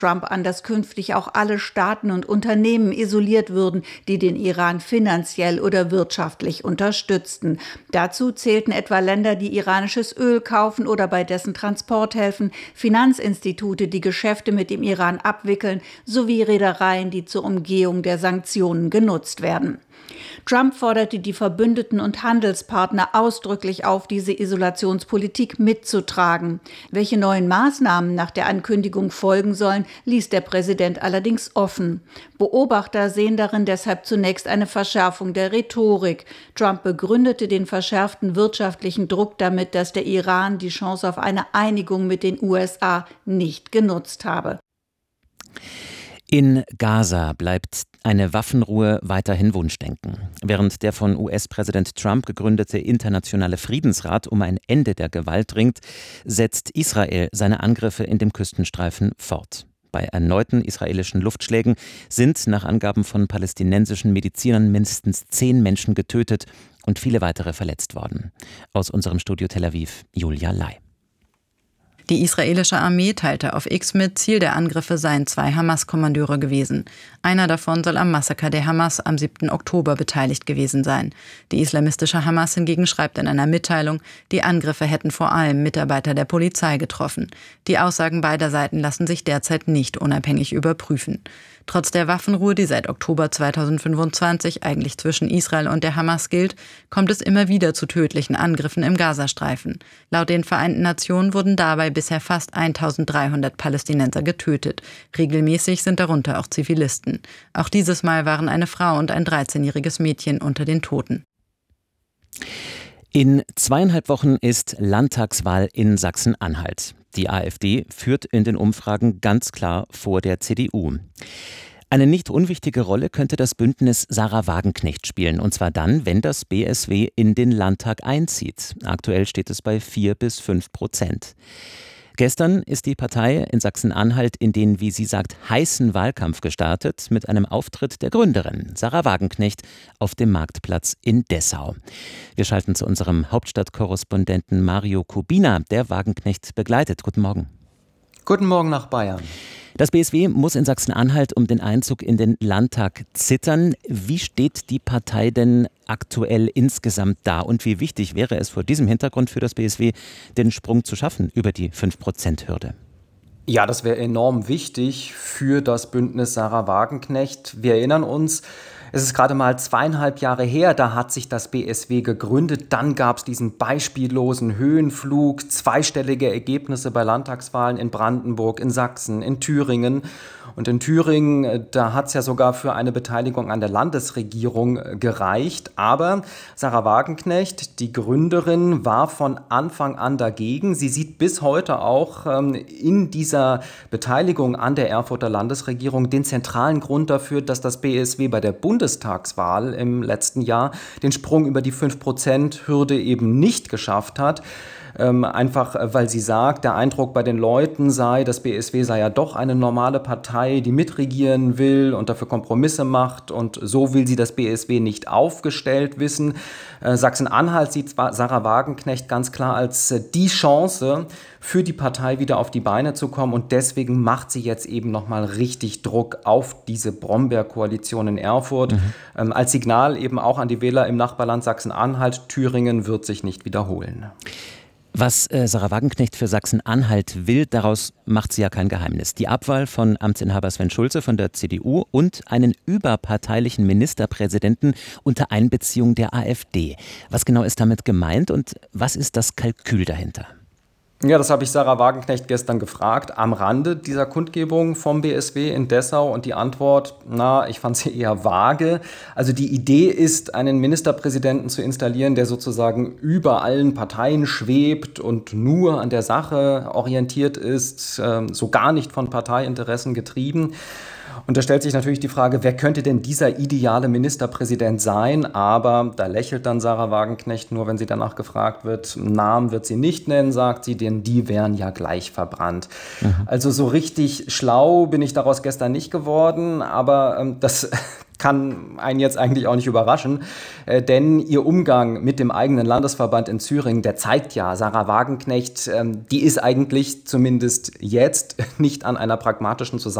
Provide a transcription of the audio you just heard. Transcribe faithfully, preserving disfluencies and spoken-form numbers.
Trump an, dass künftig auch alle Staaten und Unternehmen isoliert würden, die den Iran finanziell oder wirtschaftlich unterstützten. Dazu zählten etwa Länder, die iranisches Öl kaufen oder bei dessen Transport helfen, Finanzinstitute, die Geschäfte mit dem Iran abwickeln, sowie Reedereien, die zur Umgehung der Sanktionen genutzt werden. Trump forderte die Verbündeten und Handelspartner ausdrücklich auf, diese Isolationspolitik mitzutragen. Welche neuen Maßnahmen nach der Ankündigung folgen sollen, ließ der Präsident allerdings offen. Beobachter sehen darin deshalb zunächst eine Verschärfung der Rhetorik. Trump begründete den verschärften wirtschaftlichen Druck damit, dass der Iran die Chance auf eine Einigung mit den U S A nicht genutzt habe. In Gaza bleibt eine Waffenruhe weiterhin Wunschdenken. Während der von U S-Präsident Trump gegründete Internationale Friedensrat um ein Ende der Gewalt ringt, setzt Israel seine Angriffe in dem Küstenstreifen fort. Bei erneuten israelischen Luftschlägen sind nach Angaben von palästinensischen Medizinern mindestens zehn Menschen getötet und viele weitere verletzt worden. Aus unserem Studio Tel Aviv, Julia Lai. Die israelische Armee teilte auf X mit, Ziel der Angriffe seien zwei Hamas-Kommandeure gewesen. Einer davon soll am Massaker der Hamas am siebten Oktober beteiligt gewesen sein. Die islamistische Hamas hingegen schreibt in einer Mitteilung, die Angriffe hätten vor allem Mitarbeiter der Polizei getroffen. Die Aussagen beider Seiten lassen sich derzeit nicht unabhängig überprüfen. Trotz der Waffenruhe, die seit Oktober zweitausendfünfundzwanzig eigentlich zwischen Israel und der Hamas gilt, kommt es immer wieder zu tödlichen Angriffen im Gazastreifen. Laut den Vereinten Nationen wurden dabei bisher fast eintausenddreihundert Palästinenser getötet. Regelmäßig sind darunter auch Zivilisten. Auch dieses Mal waren eine Frau und ein dreizehnjähriges Mädchen unter den Toten. In zweieinhalb Wochen ist Landtagswahl in Sachsen-Anhalt. Die AfD führt in den Umfragen ganz klar vor der C D U. Eine nicht unwichtige Rolle könnte das Bündnis Sarah Wagenknecht spielen, und zwar dann, wenn das B S W in den Landtag einzieht. Aktuell steht es bei vier bis fünf Prozent. Gestern ist die Partei in Sachsen-Anhalt in den, wie sie sagt, heißen Wahlkampf gestartet mit einem Auftritt der Gründerin, Sarah Wagenknecht, auf dem Marktplatz in Dessau. Wir schalten zu unserem Hauptstadtkorrespondenten Mario Kubina, der Wagenknecht begleitet. Guten Morgen. Guten Morgen nach Bayern. Das B S W muss in Sachsen-Anhalt um den Einzug in den Landtag zittern. Wie steht die Partei denn aktuell insgesamt da? Und wie wichtig wäre es vor diesem Hintergrund für das B S W, den Sprung zu schaffen über die fünf Prozent Hürde? Ja, das wäre enorm wichtig für das Bündnis Sarah Wagenknecht. Wir erinnern uns, es ist gerade mal zweieinhalb Jahre her, da hat sich das B S W gegründet. Dann gab es diesen beispiellosen Höhenflug, zweistellige Ergebnisse bei Landtagswahlen in Brandenburg, in Sachsen, in Thüringen. Und in Thüringen, da hat es ja sogar für eine Beteiligung an der Landesregierung gereicht. Aber Sarah Wagenknecht, die Gründerin, war von Anfang an dagegen. Sie sieht bis heute auch ähm, in dieser Beteiligung an der Erfurter Landesregierung den zentralen Grund dafür, dass das B S W bei der Bundestagswahl im letzten Jahr den Sprung über die fünf Prozent Hürde eben nicht geschafft hat. Ähm, einfach, weil sie sagt, der Eindruck bei den Leuten sei, das B S W sei ja doch eine normale Partei, die mitregieren will und dafür Kompromisse macht, und so will sie das B S W nicht aufgestellt wissen. Äh, Sachsen-Anhalt sieht Sarah Wagenknecht ganz klar als äh, die Chance für die Partei wieder auf die Beine zu kommen, und deswegen macht sie jetzt eben nochmal richtig Druck auf diese Brombeer-Koalition in Erfurt. Mhm. Ähm, als Signal eben auch an die Wähler im Nachbarland Sachsen-Anhalt, Thüringen wird sich nicht wiederholen. Was äh, Sarah Wagenknecht für Sachsen-Anhalt will, daraus macht sie ja kein Geheimnis. Die Abwahl von Amtsinhaber Sven Schulze von der C D U und einen überparteilichen Ministerpräsidenten unter Einbeziehung der AfD. Was genau ist damit gemeint und was ist das Kalkül dahinter? Ja, das habe ich Sarah Wagenknecht gestern gefragt, am Rande dieser Kundgebung vom B S W in Dessau, und die Antwort, na, ich fand sie eher vage. Also die Idee ist, einen Ministerpräsidenten zu installieren, der sozusagen über allen Parteien schwebt und nur an der Sache orientiert ist, so gar nicht von Parteiinteressen getrieben. Und da stellt sich natürlich die Frage, wer könnte denn dieser ideale Ministerpräsident sein? Aber da lächelt dann Sarah Wagenknecht nur, wenn sie danach gefragt wird. Namen wird sie nicht nennen, sagt sie, denn die wären ja gleich verbrannt. Mhm. Also so richtig schlau bin ich daraus gestern nicht geworden, aber ähm, das kann einen jetzt eigentlich auch nicht überraschen, äh, denn ihr Umgang mit dem eigenen Landesverband in Thüringen, der zeigt ja, Sarah Wagenknecht, ähm, die ist eigentlich zumindest jetzt nicht an einer pragmatischen Zusammenarbeit